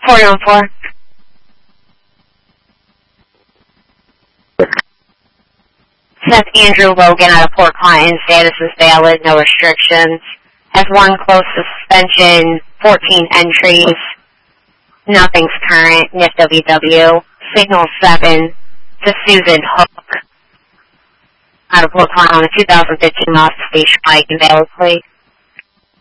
414. Says Andrew Logan out of Port Clinton. Status is valid, no restrictions. Has one close suspension, 14 entries. Nothing's current. NIF WW. Signal 7 to Susan Hook out of Port Clinton on a 2015 Mazda station bike and valid plate.